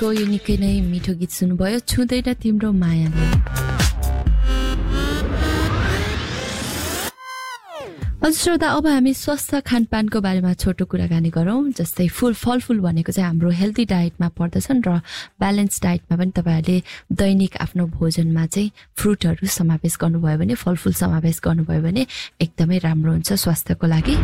को यो निकै नै मिठो गीत सुन्नुभयो छुँदैन तिम्रो मायाले। हजुर श्रोता, अब हामी स्वस्थ खानपानको बारेमा छोटो कुराकानी गरौँ। जस्तै फलफुल भनेको चाहिँ हाम्रो हेल्दी डायटमा पर्दछन् र ब्यालेन्स डायटमा पनि तपाईँहरूले दैनिक आफ्नो भोजनमा चाहिँ फ्रुटहरू समावेश गर्नुभयो भने, फलफुल समावेश गर्नुभयो भने एकदमै राम्रो हुन्छ स्वास्थ्यको लागि।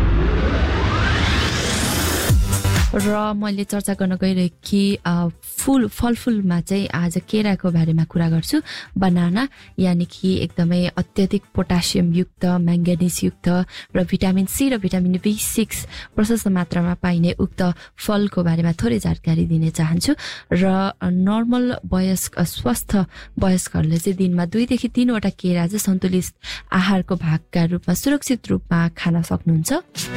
र मैले चर्चा गर्न गइरहेकी फलफुलमा चाहिँ आज केराको बारेमा कुरा गर्छु। बनाना यानि कि एकदमै अत्यधिक पोटासियम युक्त, म्याङ्गानिज युक्त र भिटामिन सी र भिटामिन B6 प्रशस्त मात्रामा पाइने उक्त फलको बारेमा थोरै जानकारी दिन चाहन्छु। र नर्मल स्वस्थ वयस्कहरूले चाहिँ दिनमा 2 देखि 3 वटा केरा चाहिँ सन्तुलित आहारको भागका रूपमा सुरक्षित रूपमा खान सक्नुहुन्छ।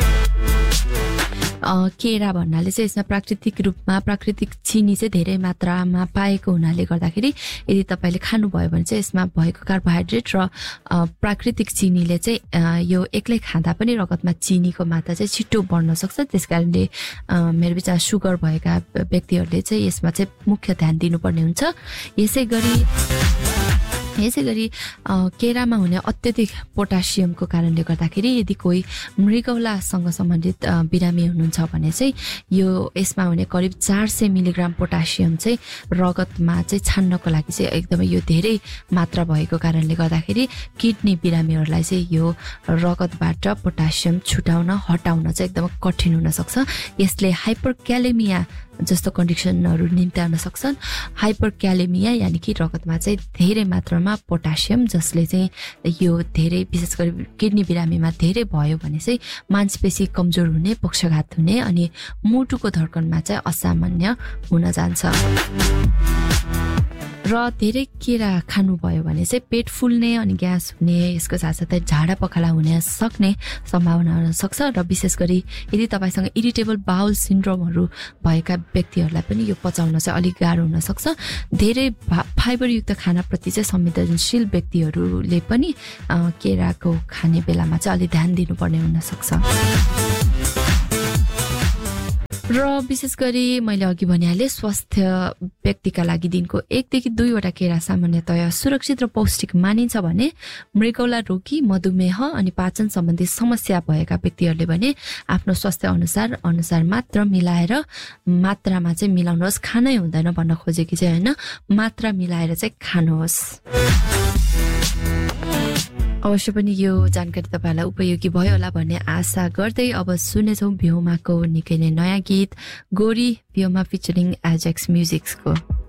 केरा भन्नाले चाहिँ यसमा प्राकृतिक रूपमा प्राकृतिक चिनी चाहिँ धेरै मात्रामा पाएको हुनाले गर्दाखेरि यदि तपाईँले खानुभयो भने चाहिँ यसमा भएको कार्बोहाइड्रेट र प्राकृतिक चिनीले चाहिँ यो एक्लै खाँदा पनि रगतमा चिनीको मात्रा चाहिँ छिट्टो बढ्न सक्छ। त्यसकारणले मेरो विचार सुगर भएका व्यक्तिहरूले चाहिँ यसमा चाहिँ मुख्य ध्यान दिनुपर्ने हुन्छ। यसै गरी केरामा हुने अत्यधिक पोटासियमको कारणले गर्दाखेरि यदि कोही मृगौलासँग सम्बन्धित बिरामी हुनुहुन्छ भने चाहिँ यसमा हुने करिब 400 मिलिग्राम पोटासियम चाहिँ रगतमा चाहिँ छान्नको लागि चाहिँ एकदमै यो धेरै मात्रा भएको कारणले गर्दाखेरि किडनी बिरामीहरूलाई चाहिँ यो रगतबाट पोटासियम हटाउन चाहिँ एकदमै कठिन हुन सक्छ। यसले हाइपरक्यालेमिया जस्तो कन्डिसनहरू निम्त्याउन सक्छन्। हाइपरक्यालेमिया यानि कि रगतमा चाहिँ धेरै मात्रामा पोटासियम, जसले चाहिँ यो धेरै विशेष गरी किडनी बिरामीमा धेरै भयो भने चाहिँ मांसपेशी कमजोर हुने, पक्षघात हुने अनि मुटुको धड्कनमा चाहिँ असामान्य हुन जान्छ। र धेरै केरा खानुभयो भने चाहिँ पेट फुल्ने अनि ग्यास हुने, यसको साथसाथै झाडा पखाला हुन सक्ने सम्भावना हुन सक्छ। र विशेष गरी यदि तपाईँसँग इरिटेबल बाउल सिन्ड्रोमहरू भएका व्यक्तिहरूलाई पनि यो पचाउन चाहिँ अलिक गाह्रो हुन सक्छ। धेरै फाइबरयुक्त खानाप्रति चाहिँ संवेदनशील व्यक्तिहरूले पनि केराको खाने बेलामा चाहिँ अलि ध्यान दिनुपर्ने हुन सक्छ। र विशेष गरी मैले अघि भनिहालेँ स्वास्थ्य व्यक्तिका लागि दिनको 1 देखि 2 वटा केरा सामान्यतया सुरक्षित र पौष्टिक मानिन्छ भने मृगौला रोगी, मधुमेह अनि पाचन सम्बन्धी समस्या भएका व्यक्तिहरूले भने आफ्नो स्वास्थ्य अनुसार मात्र मिलाएर मात्रामा चाहिँ मिलाउनुहोस्। खानै हुँदैन भन्न खोजेकी चाहिँ होइन, मात्रा मिलाएर चाहिँ खानुहोस्। अवश्य पनि यो जानकारी तपाईलाई उपयोगी भयो होला भन्ने आशा गर्दै अब सुनेछौँ भ्योमाको निकै नै नयाँ गीत गोरी, भ्योमा फिचरिङ एजेक्स म्युजिक्सको।